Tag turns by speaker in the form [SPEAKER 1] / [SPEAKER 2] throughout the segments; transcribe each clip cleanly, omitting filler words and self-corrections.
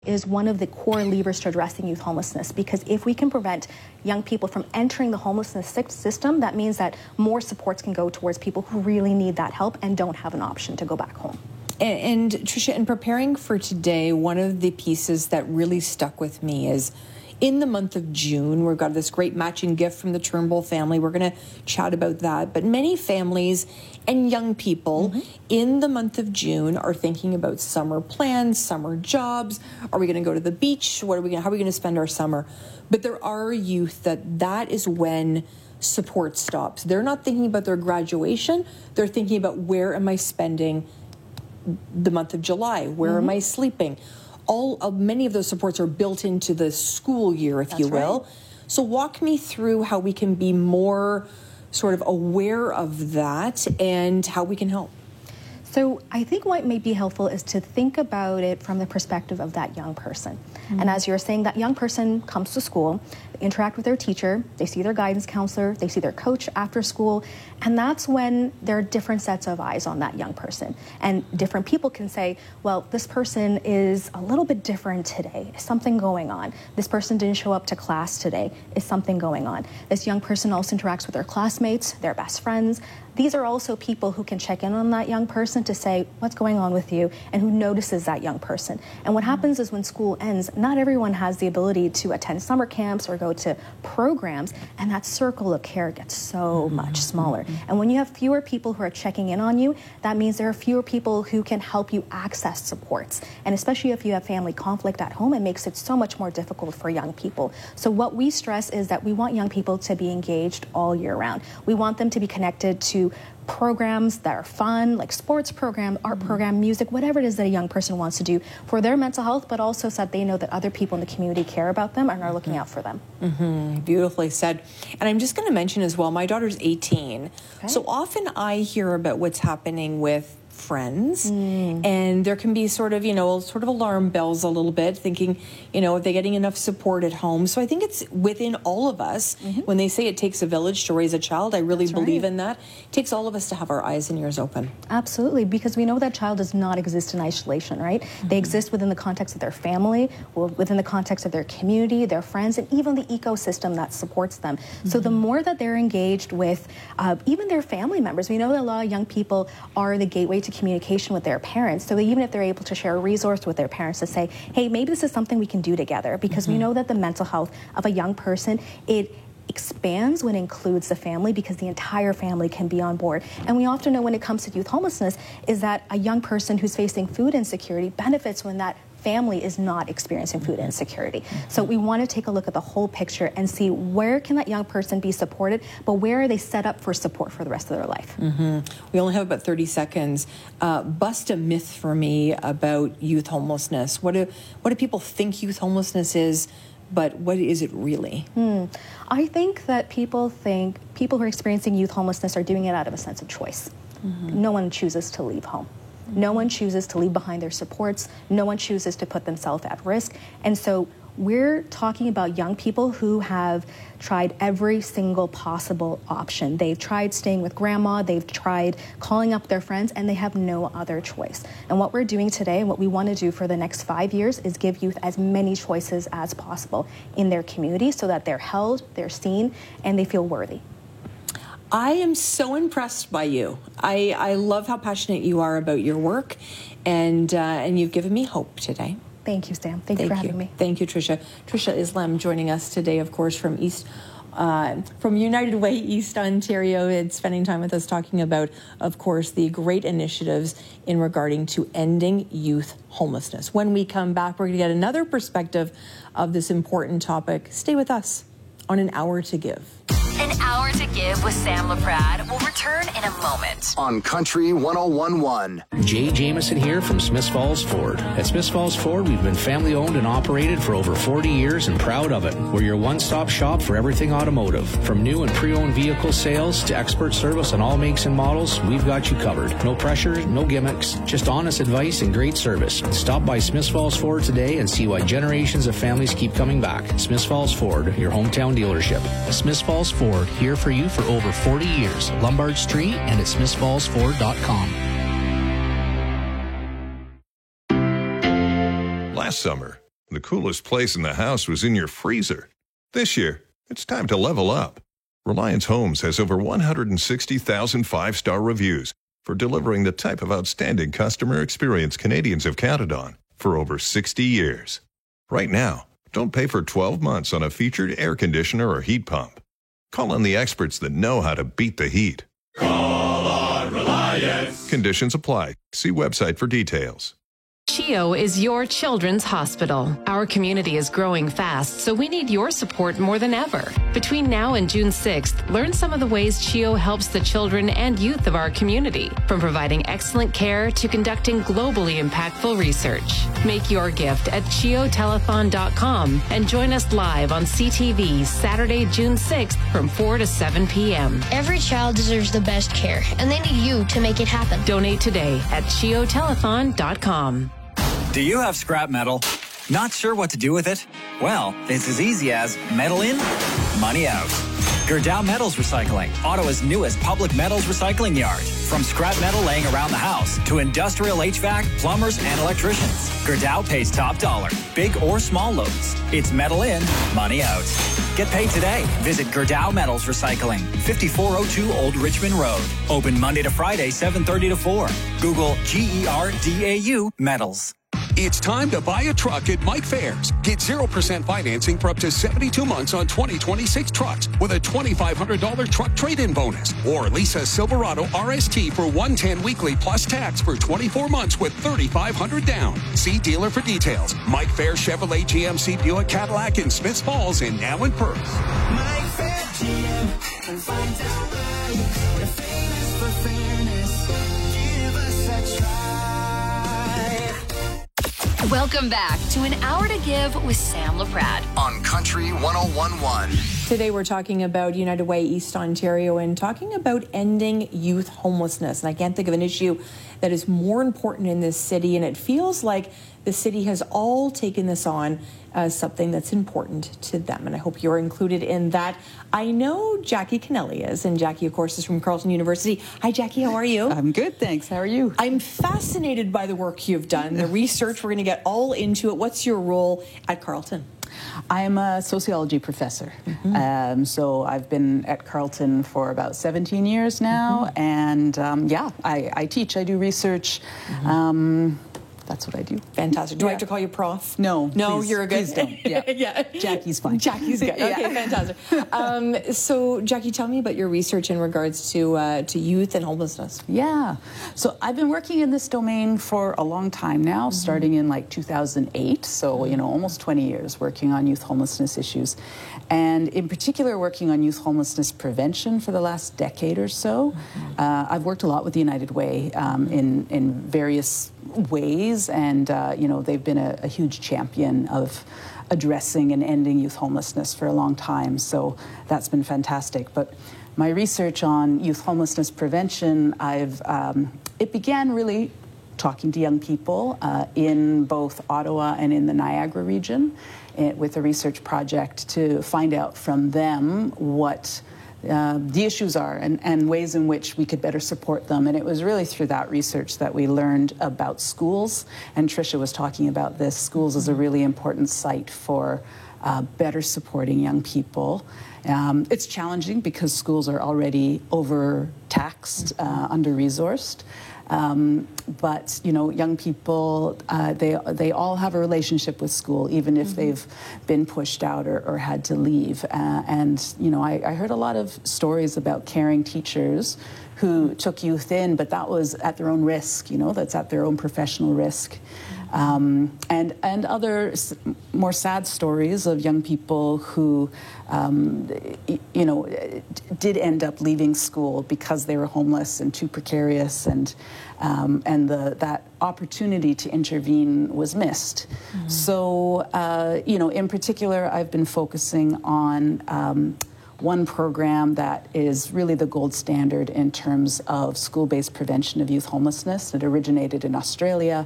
[SPEAKER 1] is one of the core levers to addressing youth homelessness, because if we can prevent young people from entering the homelessness system, that means that more supports can go towards people who really need that help and don't have an option to go back home.
[SPEAKER 2] And Tricia, in preparing for today, one of the pieces that really stuck with me is in the month of June, we've got this great matching gift from the Turnbull family. We're going to chat about that. But many families and young people in the month of June are thinking about summer plans, summer jobs. Are we going to go to the beach? How are we going to spend our summer? But there are youth that is when support stops. They're not thinking about their graduation. They're thinking about, where am I spending the month of July? Where am I sleeping? Many of those supports are built into the school year, if you will. Right. So walk me through how we can be more sort of aware of that and how we can help.
[SPEAKER 1] So I think what may be helpful is to think about it from the perspective of that young person. And as you're saying, that young person comes to school, they interact with their teacher, they see their guidance counselor, they see their coach after school, and that's when there are different sets of eyes on that young person. And different people can say, well, this person is a little bit different today. Is something going on? This person didn't show up to class today. Is something going on? This young person also interacts with their classmates, their best friends. These are also people who can check in on that young person to say, what's going on with you, and who notices that young person. And what happens is when school ends, not everyone has the ability to attend summer camps or go to programs, and that circle of care gets so much smaller. And when you have fewer people who are checking in on you, that means there are fewer people who can help you access supports. And especially if you have family conflict at home, it makes it so much more difficult for young people. So what we stress is that we want young people to be engaged all year round. We want them to be connected to programs that are fun, like sports program, art program, music, whatever it is that a young person wants to do for their mental health, but also so that they know that other people in the community care about them and are looking out for them.
[SPEAKER 2] Beautifully said. And I'm just going to mention as well, my daughter's 18. Okay. So often I hear about what's happening with friends, and there can be sort of alarm bells a little bit, thinking, are they getting enough support at home? So I think it's within all of us. When they say it takes a village to raise a child, I really believe in that. It takes all of us to have our eyes and ears open.
[SPEAKER 1] Absolutely, because we know that child does not exist in isolation, right? They exist within the context of their family, or within the context of their community, their friends, and even the ecosystem that supports them. So the more that they're engaged with even their family members, we know that a lot of young people are the gateway to communication with their parents. So even if they're able to share a resource with their parents to say, hey, maybe this is something we can do together, because we know that the mental health of a young person, it expands when it includes the family, because the entire family can be on board. And we often know when it comes to youth homelessness is that a young person who's facing food insecurity benefits when that family is not experiencing food insecurity. So we want to take a look at the whole picture and see, where can that young person be supported, but where are they set up for support for the rest of their life?
[SPEAKER 2] We only have about 30 seconds. Bust a myth for me about youth homelessness. What do people think youth homelessness is, but what is it really?
[SPEAKER 1] I think that people think people who are experiencing youth homelessness are doing it out of a sense of choice. No one chooses to leave home. No one chooses to leave behind their supports. No one chooses to put themselves at risk. And so we're talking about young people who have tried every single possible option. They've tried staying with grandma, they've tried calling up their friends, and they have no other choice. And what we're doing today, and what we want to do for the next 5 years, is give youth as many choices as possible in their community, so that they're held, they're seen, and they feel worthy.
[SPEAKER 2] I am so impressed by you. I love how passionate you are about your work, and you've given me hope today.
[SPEAKER 1] Thank you, Sam. Thank you for having me.
[SPEAKER 2] Thank you, Tricia. Tricia Islam joining us today, of course, from United Way, East Ontario, and spending time with us talking about, of course, the great initiatives in regarding to ending youth homelessness. When we come back, we're going to get another perspective of this important topic. Stay with us on An Hour to Give.
[SPEAKER 3] An Hour to Give with Sam LaPrade will return in a moment.
[SPEAKER 4] On Country 101.1.
[SPEAKER 5] Jay Jamison here from Smiths Falls Ford. At Smiths Falls Ford, we've been family owned and operated for over 40 years and proud of it. We're your one-stop shop for everything automotive. From new and pre-owned vehicle sales to expert service on all makes and models, we've got you covered. No pressure, no gimmicks, just honest advice and great service. Stop by Smiths Falls Ford today and see why generations of families keep coming back. Smiths Falls Ford, your hometown dealership. Smiths Falls Ford, here for you for over 40 years. Lombard Street and at smithsfallsford.com.
[SPEAKER 6] Last summer, The coolest place in the house was in your freezer. This year, it's time to level up. Reliance Homes has over 160,000 five-star reviews for delivering the type of outstanding customer experience Canadians have counted on for over 60 years. Right now, don't pay for 12 months on a featured air conditioner or heat pump. Call on the experts that know how to beat the heat.
[SPEAKER 7] Call on Reliance.
[SPEAKER 6] Conditions apply. See website for details.
[SPEAKER 8] CHEO is your children's hospital. Our community is growing fast, so we need your support more than ever. Between now and June 6th, learn some of the ways CHEO helps the children and youth of our community, from providing excellent care to conducting globally impactful research. Make your gift at CHEOtelethon.com and join us live on CTV Saturday, June 6th from 4 to 7 p.m.
[SPEAKER 9] Every child deserves the best care, and they need you to make it happen.
[SPEAKER 8] Donate today at CHEOtelethon.com.
[SPEAKER 10] Do you have scrap metal? Not sure what to do with it? Well, it's as easy as metal in, money out. Gerdau Metals Recycling, Ottawa's newest public metals recycling yard. From scrap metal laying around the house to industrial HVAC, plumbers, and electricians, Gerdau pays top dollar, big or small loads. It's metal in, money out. Get paid today. Visit Gerdau Metals Recycling, 5402 Old Richmond Road. Open Monday to Friday, 7:30 to 4. Google GERDAU Metals.
[SPEAKER 11] It's time to buy a truck at Mike Fairs. Get 0% financing for up to 72 months on 2026 trucks with a $2,500 truck trade-in bonus. Or lease a Silverado RST for $110 weekly plus tax for 24 months with $3,500 down. See dealer for details. Mike Fairs Chevrolet GMC Buick Cadillac in Smiths Falls and now in Perth.
[SPEAKER 7] Mike Fair GM and find out why we're famous for fairness. Give us a try.
[SPEAKER 3] Welcome back to An Hour to Give with Sam LaPrade
[SPEAKER 4] on Country 101.1.
[SPEAKER 2] Today we're talking about United Way East Ontario and talking about ending youth homelessness. And I can't think of an issue that is more important in this city, and it feels like the city has all taken this on as something that's important to them. And I hope you're included in that. I know Jackie Kennelly is, and Jackie, of course, is from Carleton University. Hi, Jackie, how are you?
[SPEAKER 12] I'm good, thanks. How are you?
[SPEAKER 2] I'm fascinated by the work you've done, the research. We're going to get all into it. What's your role at Carleton?
[SPEAKER 12] I am a sociology professor. So I've been at Carleton for about 17 years now. And I teach, I do research. That's what I do.
[SPEAKER 2] Fantastic. Do I have to call you prof?
[SPEAKER 12] No.
[SPEAKER 2] No,
[SPEAKER 12] please,
[SPEAKER 2] you're good.
[SPEAKER 12] Please don't. Yeah.
[SPEAKER 2] Yeah.
[SPEAKER 12] Jackie's fine.
[SPEAKER 2] Jackie's good. Okay, fantastic. So, Jackie, tell me about your research in regards to youth and homelessness.
[SPEAKER 12] Yeah. So I've been working in this domain for a long time now, starting in like 2008. So, almost 20 years working on youth homelessness issues. And in particular, working on youth homelessness prevention for the last decade or so. I've worked a lot with the United Way in various ways, and they've been a huge champion of addressing and ending youth homelessness for a long time, so that's been fantastic. But my research on youth homelessness prevention, it began really talking to young people in both Ottawa and in the Niagara region with a research project to find out from them what the issues are and ways in which we could better support them. And it was really through that research that we learned about schools. And Tricia was talking about this. Schools is a really important site for better supporting young people. It's challenging because schools are already overtaxed, under-resourced. But young people, they all have a relationship with school, even if they've been pushed out or had to leave. I heard a lot of stories about caring teachers who took youth in, but that was at their own risk. That's at their own professional risk. And other more sad stories of young people who, did end up leaving school because they were homeless and too precarious, and that opportunity to intervene was missed. So, in particular, I've been focusing on one program that is really the gold standard in terms of school-based prevention of youth homelessness. It originated in Australia,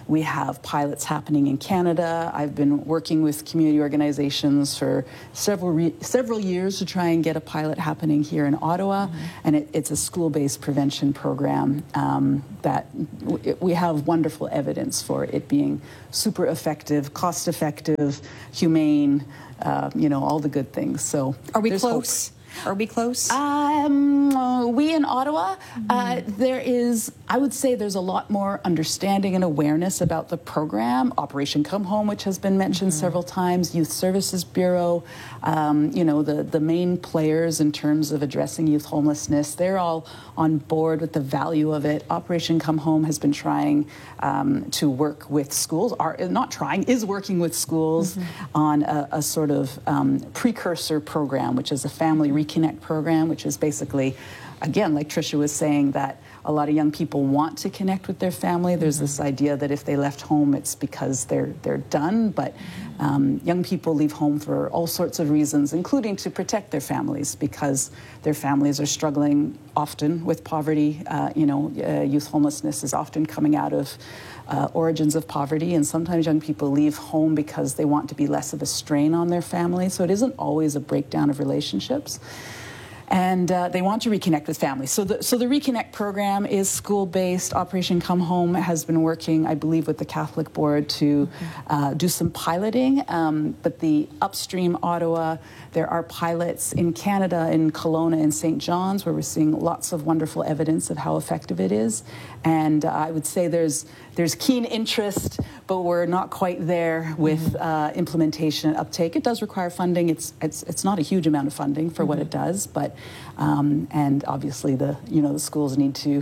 [SPEAKER 12] We have pilots happening in Canada. I've been working with community organizations for several years to try and get a pilot happening here in Ottawa, and it's a school-based prevention program that we have wonderful evidence for it being super effective, cost-effective, humane, all the good things. So
[SPEAKER 2] are we close? Are we close?
[SPEAKER 12] We in Ottawa, I would say there's a lot more understanding and awareness about the program. Operation Come Home, which has been mentioned several times, Youth Services Bureau, the main players in terms of addressing youth homelessness, they're all on board with the value of it. Operation Come Home has been trying to work with schools, is working with schools on a sort of precursor program, which is a family reconnect program, which is basically, again, like Tricia was saying, that a lot of young people want to connect with their family. There's this idea that if they left home, it's because they're done. But young people leave home for all sorts of reasons, including to protect their families, because their families are struggling often with poverty. Youth homelessness is often coming out of origins of poverty, and sometimes young people leave home because they want to be less of a strain on their family. So it isn't always a breakdown of relationships. And they want to reconnect with families. So the Reconnect program is school-based. Operation Come Home has been working, I believe, with the Catholic Board to do some piloting. But the upstream Ottawa, there are pilots in Canada, in Kelowna and St. John's, where we're seeing lots of wonderful evidence of how effective it is. And I would say there's keen interest, but we're not quite there with implementation and uptake. It does require funding. It's not a huge amount of funding for what it does, but and obviously the schools need to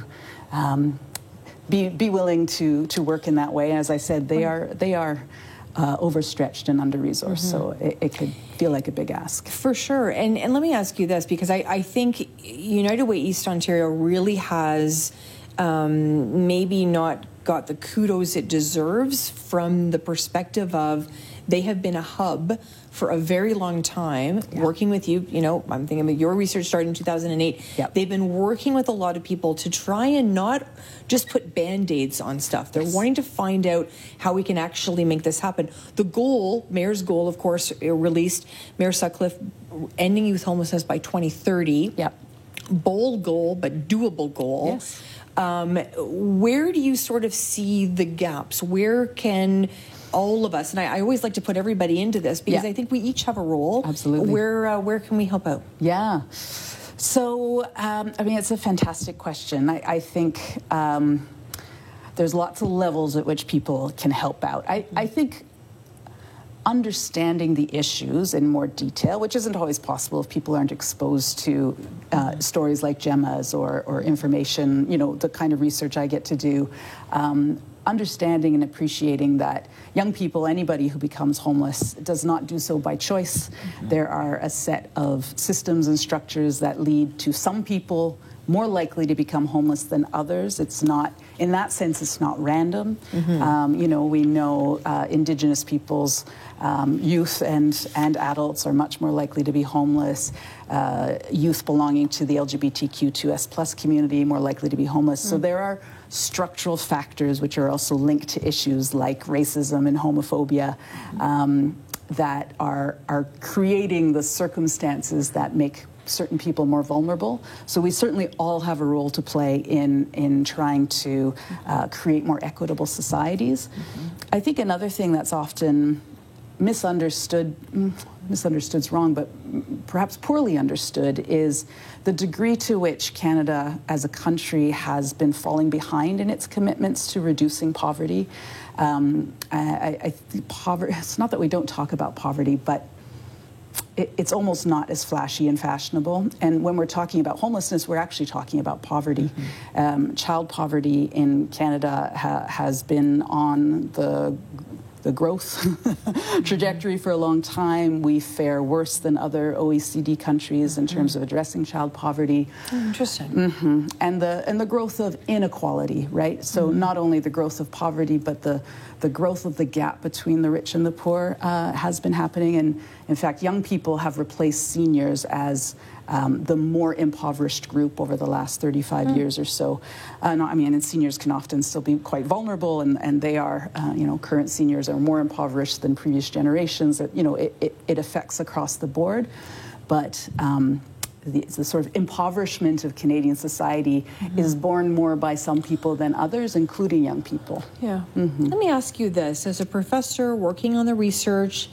[SPEAKER 12] be willing to work in that way. As I said, they are overstretched and under-resourced, so it could feel like a big ask.
[SPEAKER 2] For sure. And let me ask you this, because I think United Way East Ontario really has maybe not got the kudos it deserves from the perspective of they have been a hub for a very long time, working with you. I'm thinking about your research started in 2008. Yep. They've been working with a lot of people to try and not just put Band-Aids on stuff. They're wanting to find out how we can actually make this happen. The goal, Mayor's goal, of course, released, Mayor Sutcliffe, ending youth homelessness by 2030.
[SPEAKER 12] Yep.
[SPEAKER 2] Bold goal, but doable goal.
[SPEAKER 12] Yes.
[SPEAKER 2] Where do you sort of see the gaps? Where can all of us, and I always like to put everybody into this, because I think we each have a role.
[SPEAKER 12] Absolutely.
[SPEAKER 2] Where can we help out?
[SPEAKER 12] Yeah. So, it's a fantastic question. I think there's lots of levels at which people can help out. I think understanding the issues in more detail, which isn't always possible if people aren't exposed to stories like Gemma's or information, the kind of research I get to do. Understanding and appreciating that young people, anybody who becomes homeless, does not do so by choice. There are a set of systems and structures that lead to some people more likely to become homeless than others. It's not, in that sense, it's not random. We know Indigenous peoples, youth and adults are much more likely to be homeless. Youth belonging to the LGBTQ2S+ community more likely to be homeless. So there are structural factors which are also linked to issues like racism and homophobia that are creating the circumstances that make certain people more vulnerable. So we certainly all have a role to play in trying to create more equitable societies. I think another thing that's often misunderstood's wrong, but perhaps poorly understood, is the degree to which Canada as a country has been falling behind in its commitments to reducing poverty. I think it's not that we don't talk about poverty, but it's almost not as flashy and fashionable. And when we're talking about homelessness, we're actually talking about poverty. Child poverty in Canada has been on the growth trajectory for a long time. We fare worse than other OECD countries in terms of addressing child poverty.
[SPEAKER 2] Interesting.
[SPEAKER 12] And the growth of inequality, right? So not only the growth of poverty, but the growth of the gap between the rich and the poor has been happening. And in fact, young people have replaced seniors as the more impoverished group over the last 35 years or so. And seniors can often still be quite vulnerable, and they are, current seniors are more impoverished than previous generations. It affects across the board, but the sort of impoverishment of Canadian society is borne more by some people than others, including young people.
[SPEAKER 2] Yeah. Let me ask you this. As a professor working on the research,